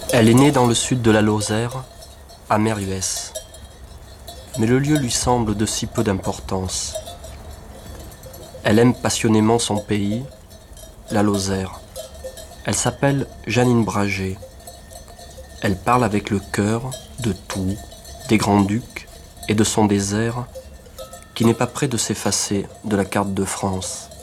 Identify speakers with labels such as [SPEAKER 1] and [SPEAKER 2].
[SPEAKER 1] Elle est née dans le sud de la Lozère, à Merhues. Mais le lieu lui semble de si peu d'importance. Elle aime passionnément son pays, la Lozère. Elle s'appelle Jeannine Bragé. Elle parle avec le cœur de tout, des grands-ducs et de son désert, qui n'est pas près de s'effacer de la carte de France.